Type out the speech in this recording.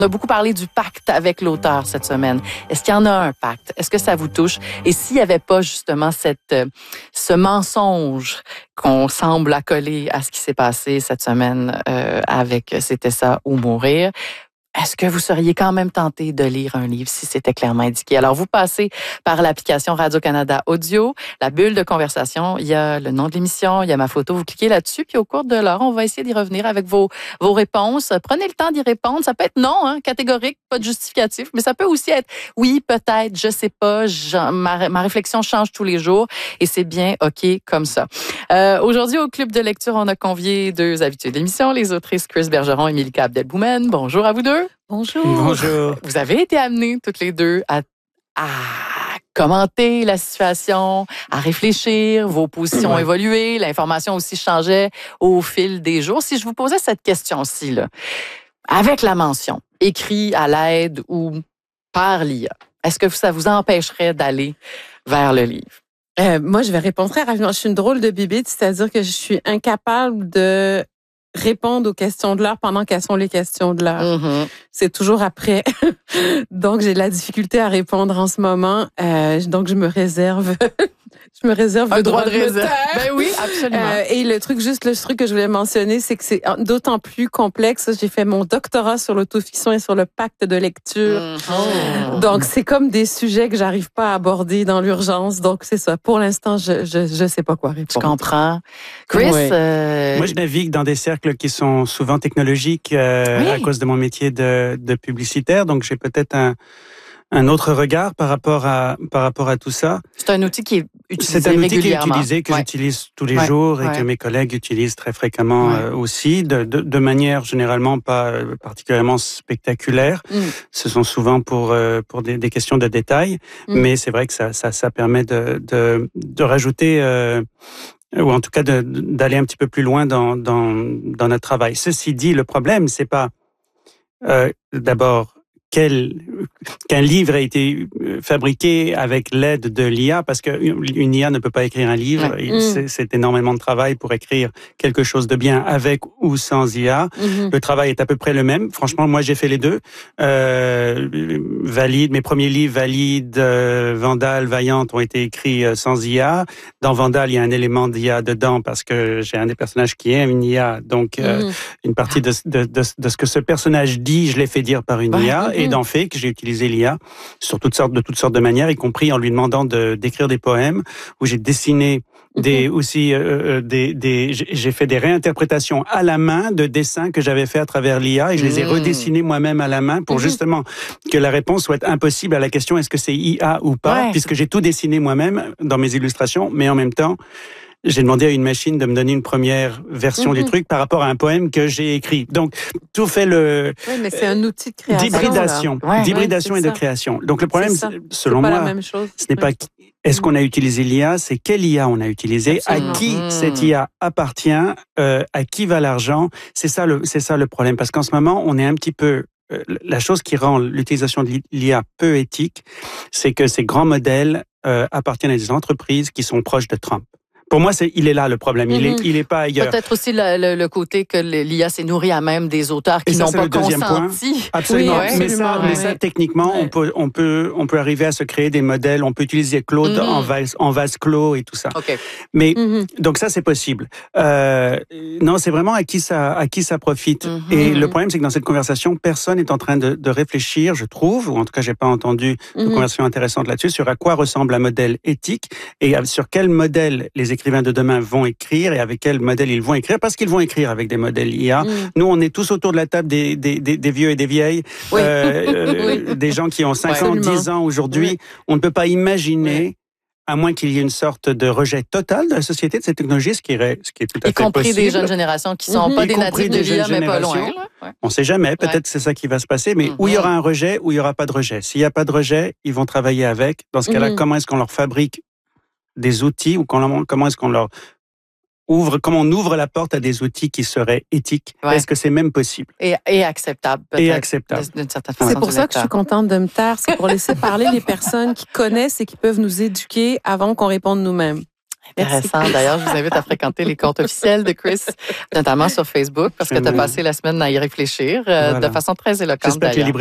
On a beaucoup parlé du pacte avec l'auteur cette semaine. Est-ce qu'il y en a un pacte? Est-ce que ça vous touche? Et s'il n'y avait pas justement ce mensonge qu'on semble accoler à ce qui s'est passé cette semaine avec C'était ça ou mourir, est-ce que vous seriez quand même tenté de lire un livre si c'était clairement indiqué? Alors, vous passez par l'application Radio-Canada Audio, la bulle de conversation, il y a le nom de l'émission, il y a ma photo, vous cliquez là-dessus, puis au cours de l'heure, on va essayer d'y revenir avec vos réponses. Prenez le temps d'y répondre. Ça peut être non, catégorique, pas de justificatif, mais ça peut aussi être oui, peut-être, je sais pas, ma réflexion change tous les jours et c'est bien OK comme ça. Aujourd'hui, au Club de lecture, on a convié deux habitués de l'émission, les autrices Chris Bergeron et Milka Abdelboumen. Bonjour à vous deux. Bonjour. Bonjour. Vous avez été amenés toutes les deux à commenter la situation, à réfléchir, vos positions ont évolué, l'information aussi changeait au fil des jours. Si je vous posais cette question-ci, là, avec la mention, écrit à l'aide ou par l'IA, est-ce que ça vous empêcherait d'aller vers le livre? Moi, je vais répondre très rapidement. Je suis une drôle de bibite, c'est-à-dire que je suis incapable de répondre aux questions de l'heure pendant qu'elles sont les questions de l'heure. Mm-hmm. C'est toujours après. Donc, j'ai de la difficulté à répondre en ce moment. Donc, je me réserve un droit de réserve. Ben oui, absolument. Et le truc que je voulais mentionner, c'est que c'est d'autant plus complexe. J'ai fait mon doctorat sur l'autofiction et sur le pacte de lecture. Mm-hmm. Donc, c'est comme des sujets que j'arrive pas à aborder dans l'urgence. Donc, c'est ça. Pour l'instant, je sais pas quoi répondre. Je comprends. Chris? Oui. Moi, je navigue dans des cercles qui sont souvent technologiques à cause de mon métier de publicitaire. Donc, j'ai peut-être un autre regard par rapport à tout ça. C'est un outil qui est utilisé C'est un outil régulièrement. qui est utilisé, que j'utilise tous les jours et que mes collègues utilisent très fréquemment aussi, de manière généralement pas particulièrement spectaculaire. Ce sont souvent pour des questions de détails, mais c'est vrai que ça permet de rajouter ou en tout cas d'aller un petit peu plus loin dans notre travail. Ceci dit, le problème, c'est pas d'abord qu'un livre a été fabriqué avec l'aide de l'IA, parce qu'une IA ne peut pas écrire un livre. C'est énormément de travail pour écrire quelque chose de bien avec ou sans IA. Le travail est à peu près le même. Franchement, moi, j'ai fait les deux. Valide, mes premiers livres, Valide, Vandale, Vaillante, ont été écrits sans IA. Dans Vandale, il y a un élément d'IA dedans parce que j'ai un des personnages qui est une IA. Donc, une partie de ce que ce personnage dit, je l'ai fait dire par une IA. Et dans Fake, j'ai utilisé l'IA de toutes sortes de manières, y compris en lui demandant d'écrire des poèmes, où j'ai dessiné j'ai fait des réinterprétations à la main de dessins que j'avais fait à travers l'IA et je les ai redessinés moi-même à la main pour justement que la réponse soit impossible à la question est-ce que c'est IA ou pas, puisque j'ai tout dessiné moi-même dans mes illustrations, mais en même temps, j'ai demandé à une machine de me donner une première version du truc par rapport à un poème que j'ai écrit. Donc, tout fait Oui, mais c'est un outil de création. D'hybridation et de création. Donc, le problème, selon moi, ce n'est pas est-ce qu'on a utilisé l'IA, c'est quelle IA on a utilisé, à qui cette IA appartient, à qui va l'argent. C'est ça le problème. Parce qu'en ce moment, on est un petit peu la chose qui rend l'utilisation de l'IA peu éthique, c'est que ces grands modèles appartiennent à des entreprises qui sont proches de Trump. Pour moi, il est là le problème. Il est pas ailleurs. Peut-être aussi le côté que l'IA s'est nourrie à même des auteurs qui n'ont pas consenti. Absolument. Oui, mais ça, techniquement, on peut arriver à se créer des modèles. On peut utiliser Claude en vase clos et tout ça. Okay. Mais donc ça, c'est possible. Non, c'est vraiment à qui ça profite. Et le problème, c'est que dans cette conversation, personne n'est en train de réfléchir, je trouve, ou en tout cas, j'ai pas entendu de conversation intéressante là-dessus, sur à quoi ressemble un modèle éthique et sur quel modèle les écrivains de demain vont écrire et avec quel modèle ils vont écrire, parce qu'ils vont écrire avec des modèles IA. Nous, on est tous autour de la table des vieux et des vieilles, des gens qui ont 50, 10 ans aujourd'hui. On ne peut pas imaginer, à moins qu'il y ait une sorte de rejet total de la société de cette technologie, ce qui est tout à fait possible. Y compris des jeunes générations qui ne sont pas des natifs de l'IA, mais pas loin. On ne sait jamais, peut-être c'est ça qui va se passer, mais où il y aura un rejet, où il n'y aura pas de rejet. S'il n'y a pas de rejet, ils vont travailler avec. Dans ce cas-là, comment est-ce qu'on leur fabrique des outils ou comment est-ce qu'on leur comment on ouvre la porte à des outils qui seraient éthiques? Est-ce que c'est même possible? Et acceptable, peut-être. Et acceptable. D'une certaine façon. C'est pour ça que je suis contente de me taire. C'est pour laisser parler les personnes qui connaissent et qui peuvent nous éduquer avant qu'on réponde nous-mêmes. Intéressant. D'ailleurs, je vous invite à fréquenter les comptes officiels de Chris, notamment sur Facebook, parce que tu as passé la semaine à y réfléchir de façon très éloquente. J'espère que les d'ailleurs.